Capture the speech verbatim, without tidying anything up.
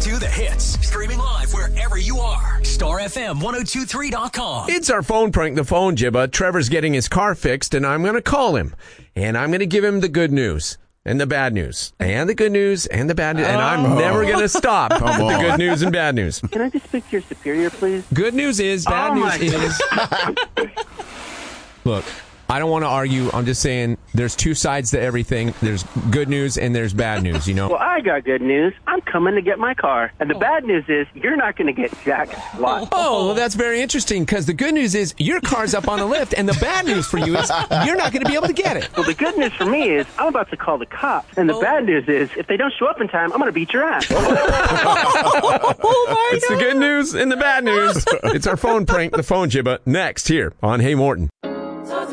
to the hits. Streaming live wherever you are. Star F M ten twenty-three dot com. It's our phone prank, the phone jibba. Trevor's getting his car fixed, and I'm going to call him. And I'm going to give him the good news and the bad news. And the good news and the bad news. And I'm Oh. never going to stop with Come the on. good news and bad news. Can I just speak to your superior, please? Good news is, bad Oh, my news is... Look, I don't want to argue. I'm just saying there's two sides to everything. There's good news and there's bad news, you know? Well, I got good news. I'm coming to get my car. And the bad news is you're not going to get jack squat. Oh, well, that's very interesting, because the good news is your car's up on the lift, and the bad news for you is you're not going to be able to get it. Well, the good news for me is I'm about to call the cops. And the bad news is if they don't show up in time, I'm going to beat your ass. Oh, my It's God. The good news and the bad news. It's our phone prank, the phone jibba, next here on Hey Morton.